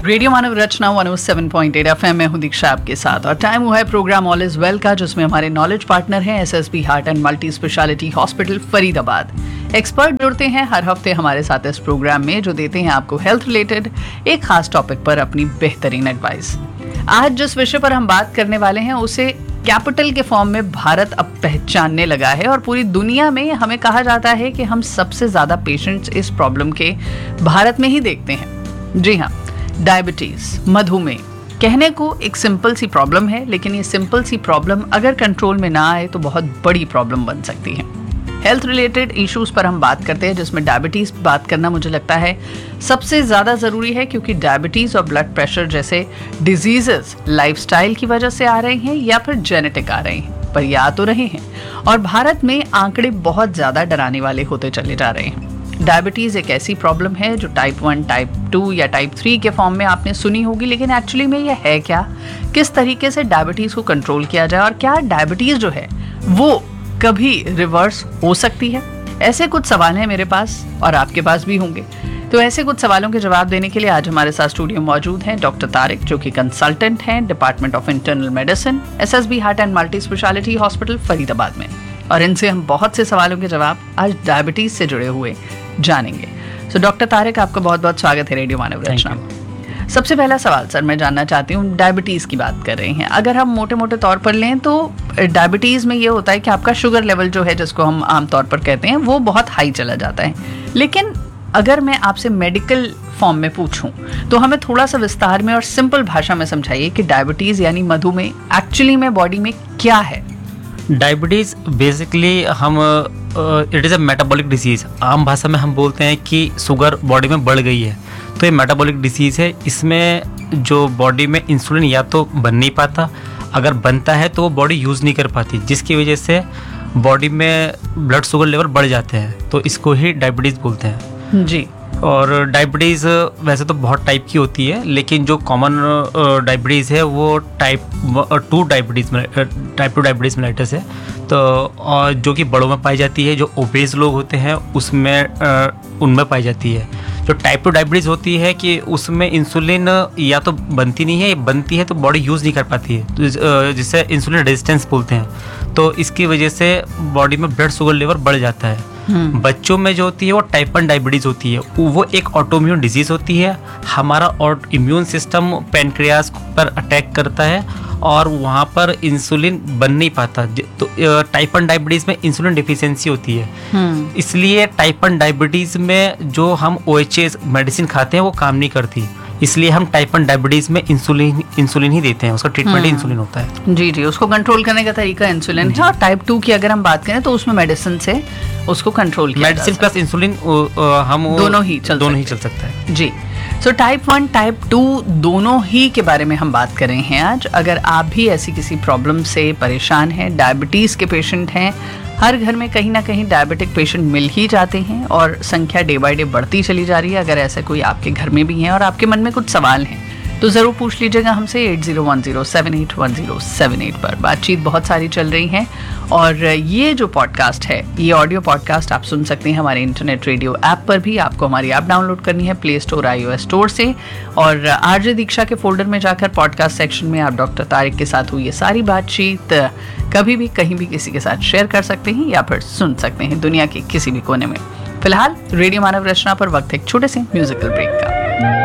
Radio मानव रचना 107.8 FM में हूं दीक्षा आपके साथ और टाइम हुआ है प्रोग्राम ऑल इज वेल का, जिसमें हमारे नॉलेज पार्टनर हैं SSB heart and multi speciality hospital Faridabad. Expert जुड़ते हैं हर हफ्ते हमारे साथ इस प्रोग्राम में, जो देते हैं आपको हेल्थ रिलेटेड एक खास टॉपिक पर अपनी बेहतरीन एडवाइस। आज जिस विषय पर हम बात करने वाले हैं उसे कैपिटल के फॉर्म में भारत अब पहचानने लगा है और पूरी दुनिया में हमें कहा जाता है कि हम सबसे ज्यादा पेशेंट्स इस प्रॉब्लम के भारत में ही देखते हैं। जी हाँ, डायबिटीज, मधुमेह कहने को एक सिंपल सी प्रॉब्लम है, लेकिन ये सिंपल सी प्रॉब्लम अगर कंट्रोल में ना आए तो बहुत बड़ी प्रॉब्लम बन सकती है। हेल्थ रिलेटेड इश्यूज पर हम बात करते हैं, जिसमें डायबिटीज बात करना मुझे लगता है सबसे ज्यादा जरूरी है, क्योंकि डायबिटीज और ब्लड प्रेशर जैसे डिजीजेस लाइफस्टाइल की वजह से आ रहे हैं या फिर जेनेटिक आ रहे हैं, पर ये आ तो रहे हैं और भारत में आंकड़े बहुत ज्यादा डराने वाले होते चले जा रहे हैं। डायबिटीज एक ऐसी प्रॉब्लम है जो टाइप 1, टाइप 2 या टाइप 3 के फॉर्म में आपने सुनी होगी, लेकिन एक्चुअली में ये है क्या, किस तरीके से डायबिटीज को कंट्रोल किया जाए और क्या डायबिटीज जो है वो कभी रिवर्स हो सकती है। ऐसे कुछ सवाल हैं मेरे पास और आपके पास भी होंगे, तो ऐसे कुछ सवालों के जवाब देने के लिए आज हमारे साथ स्टूडियो मौजूद हैं डॉक्टर तारिक, जो कि कंसल्टेंट हैं department of internal medicine, SSB heart and multi speciality hospital Faridabad में, और इनसे हम बहुत से सवालों के जवाब आज डायबिटीज से जुड़े हुए जानेंगे। तो डॉक्टर तारिक, आपका बहुत बहुत स्वागत है रेडियो मानव रचना में। सबसे पहला सवाल सर मैं जानना चाहती हूँ, डायबिटीज की बात कर रहे हैं, अगर हम मोटे मोटे तौर पर लें तो डायबिटीज में ये होता है कि आपका शुगर लेवल जो है, जिसको हम आमतौर पर कहते हैं, वो बहुत हाई चला जाता है। लेकिन अगर मैं आपसे मेडिकल फॉर्म में पूछूं तो हमें थोड़ा सा विस्तार में और सिंपल भाषा में समझाइए कि डायबिटीज यानी मधुमेह एक्चुअली में बॉडी में क्या है। डायबिटीज़ बेसिकली हम it is a metabolic disease. आम भाषा में हम बोलते हैं कि शुगर बॉडी में बढ़ गई है, तो ये मेटाबॉलिक डिसीज़ है। इसमें जो बॉडी में इंसुलिन या तो बन नहीं पाता, अगर बनता है तो वो बॉडी यूज़ नहीं कर पाती, जिसकी वजह से बॉडी में ब्लड शुगर लेवल बढ़ जाते हैं, तो इसको ही डायबिटीज़ बोलते हैं जी। और डायबिटीज़ वैसे तो बहुत टाइप की होती है, लेकिन जो कॉमन डायबिटीज़ है वो टाइप 2 डायबिटीज़ मेलाइटस है, तो और जो कि बड़ों में पाई जाती है। जो ओबेस लोग होते हैं उसमें उनमें पाई जाती है। जो टाइप 2 डायबिटीज़ होती है कि उसमें इंसुलिन या तो बनती नहीं है, या बनती है तो बॉडी यूज़ नहीं कर पाती है, तो जिसे इंसुलिन रेजिस्टेंस बोलते हैं। तो इसकी वजह से बॉडी में ब्लड शुगर लेवल बढ़ जाता है। बच्चों में जो होती है वो टाइप 1 डायबिटीज़ होती है, वो एक ऑटोइम्यून डिजीज़ होती है। हमारा और इम्यून सिस्टम पैनक्रियाज पर अटैक करता है और वहाँ पर इंसुलिन बन नहीं पाता, तो टाइप 1 डायबिटीज़ में इंसुलिन डिफिशियंसी होती है। इसलिए टाइप 1 डायबिटीज़ में जो हम OHA मेडिसिन खाते हैं वो काम नहीं करती, इसलिए हम टाइप 1 डायबिटीज़ में इंसुलिन ही देते हैं, उसका ट्रीटमेंट ही इंसुलिन होता है। जी जी, उसको कंट्रोल करने का तरीका इंसुलिन है। और टाइप 2 की अगर हम बात करें तो उसमें मेडिसिन से उसको कंट्रोल किया, मेडिसिन प्लस इंसुलिन हम दोनों ही चल सकता है जी। सो टाइप 1, टाइप 2 दोनों ही के बारे में हम बात कर रहे हैं आज। अगर आप भी ऐसी किसी प्रॉब्लम से परेशान हैं, डायबिटीज़ के पेशेंट हैं, हर घर में कहीं ना कहीं डायबिटिक पेशेंट मिल ही जाते हैं और संख्या डे बाय डे बढ़ती चली जा रही है। अगर ऐसा कोई आपके घर में भी है और आपके मन में कुछ सवाल हैं तो ज़रूर पूछ लीजिएगा हमसे 8010781078 पर। बातचीत बहुत सारी चल रही हैं और ये जो पॉडकास्ट है, ये ऑडियो पॉडकास्ट आप सुन सकते हैं हमारे इंटरनेट रेडियो ऐप पर भी। आपको हमारी ऐप डाउनलोड करनी है प्ले स्टोर, iOS स्टोर से, और आरजे दीक्षा के फोल्डर में जाकर पॉडकास्ट सेक्शन में आप डॉक्टर तारिक के साथ हुई ये सारी बातचीत कभी भी कहीं भी किसी के साथ शेयर कर सकते हैं या फिर सुन सकते हैं दुनिया के किसी भी कोने में। फिलहाल रेडियो मानव रचना पर वक्त एक छोटे से म्यूजिकल ब्रेक का।